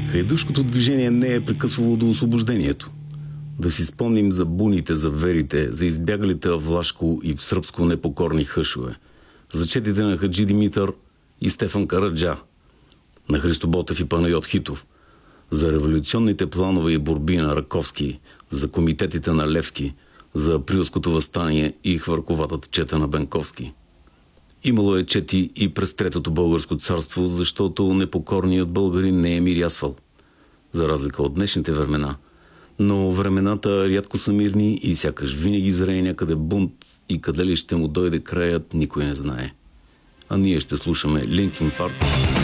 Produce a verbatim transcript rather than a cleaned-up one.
Хайдушкото движение не е прекъсвало до освобождението. Да си спомним за буните, за верите, за избягалите в Влашко и в сръбско непокорни хъшове, за четите на Хаджи Димитър и Стефан Караджа, на Христо Ботев и Панайот Хитов, за революционните планове и борби на Раковски, за комитетите на Левски, за априлското въстание и хвърковатата чета на Бенковски. Имало е чети и през Третото българско царство, защото непокорният българин не е мирясвал, за разлика от днешните времена. Но времената рядко са мирни и сякаш винаги зрее някъде бунт и къде ли ще му дойде краят, никой не знае. А ние ще слушаме Линкин Парк.